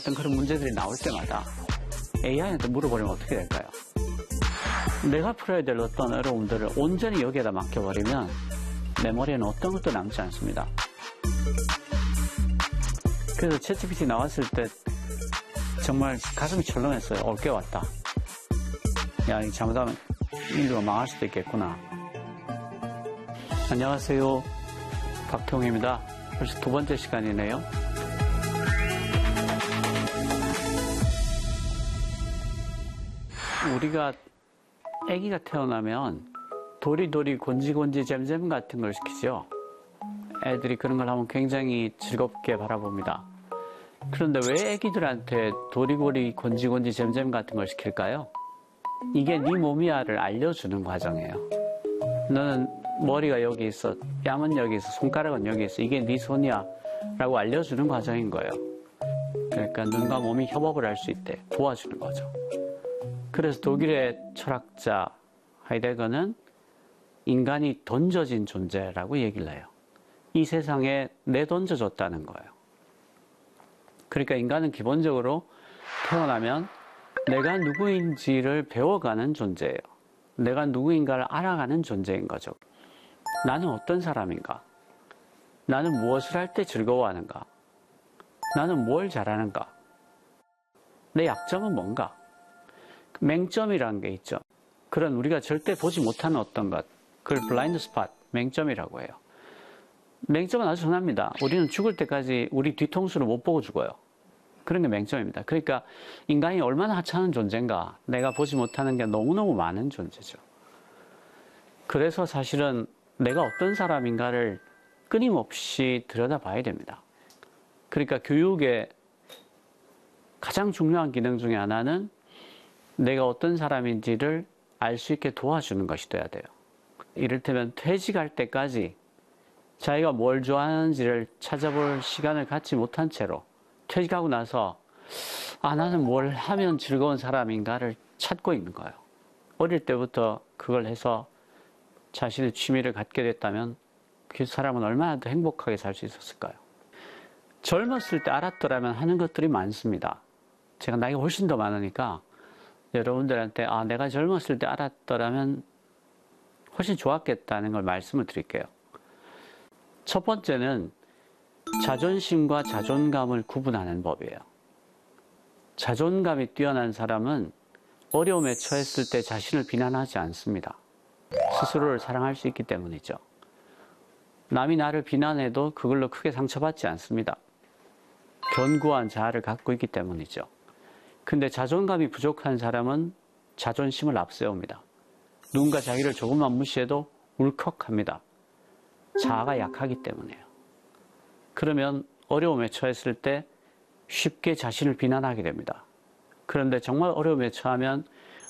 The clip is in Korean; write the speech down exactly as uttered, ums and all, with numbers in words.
어떤 그런 문제들이 나올 때마다 에이아이한테 물어보려면 어떻게 될까요? 내가 풀어야 될 어떤 어려움들을 온전히 여기에다 맡겨버리면 내 머리에는 어떤 것도 남지 않습니다. 그래서 챗지피티 나왔을 때 정말 가슴이 철렁했어요. 올 게 왔다. 야, 이거 잘못하면 인류가 망할 수도 있겠구나. 안녕하세요. 박형입니다. 벌써 두 번째 시간이네요. 우리가 아기가 태어나면 도리도리 곤지곤지 잼잼 같은 걸 시키죠. 애들이 그런 걸 하면 굉장히 즐겁게 바라봅니다. 그런데 왜 아기들한테 도리도리 곤지곤지 잼잼 같은 걸 시킬까요? 이게 네 몸이야를 알려주는 과정이에요. 너는 머리가 여기 있어, 뺨은 여기 있어, 손가락은 여기 있어, 이게 네 손이야 라고 알려주는 과정인 거예요. 그러니까 눈과 몸이 협업을 할 수 있대 도와주는 거죠. 그래서 독일의 철학자 하이데거는 인간이 던져진 존재라고 얘기를 해요. 이 세상에 내던져졌다는 거예요. 그러니까 인간은 기본적으로 태어나면 내가 누구인지를 배워가는 존재예요. 내가 누구인가를 알아가는 존재인 거죠. 나는 어떤 사람인가? 나는 무엇을 할 때 즐거워하는가? 나는 뭘 잘하는가? 내 약점은 뭔가? 맹점이라는 게 있죠. 그런 우리가 절대 보지 못하는 어떤 것, 그걸 블라인드 스팟, 맹점이라고 해요. 맹점은 아주 흔합니다. 우리는 죽을 때까지 우리 뒤통수를 못 보고 죽어요. 그런 게 맹점입니다. 그러니까 인간이 얼마나 하찮은 존재인가, 내가 보지 못하는 게 너무너무 많은 존재죠. 그래서 사실은 내가 어떤 사람인가를 끊임없이 들여다봐야 됩니다. 그러니까 교육의 가장 중요한 기능 중에 하나는 내가 어떤 사람인지를 알 수 있게 도와주는 것이 돼야 돼요. 이를테면 퇴직할 때까지 자기가 뭘 좋아하는지를 찾아볼 시간을 갖지 못한 채로 퇴직하고 나서 아, 나는 뭘 하면 즐거운 사람인가를 찾고 있는 거예요. 어릴 때부터 그걸 해서 자신의 취미를 갖게 됐다면 그 사람은 얼마나 더 행복하게 살 수 있었을까요? 젊었을 때 알았더라면 하는 것들이 많습니다. 제가 나이가 훨씬 더 많으니까 여러분들한테 아, 내가 젊었을 때 알았더라면 훨씬 좋았겠다는 걸 말씀을 드릴게요. 첫 번째는 자존심과 자존감을 구분하는 법이에요. 자존감이 뛰어난 사람은 어려움에 처했을 때 자신을 비난하지 않습니다. 스스로를 사랑할 수 있기 때문이죠. 남이 나를 비난해도 그걸로 크게 상처받지 않습니다. 견고한 자아를 갖고 있기 때문이죠. 근데 자존감이 부족한 사람은 자존심을 앞세웁니다. 누군가 자기를 조금만 무시해도 울컥합니다. 자아가 약하기 때문이에요. 그러면 어려움에 처했을 때 쉽게 자신을 비난하게 됩니다. 그런데 정말 어려움에 처하면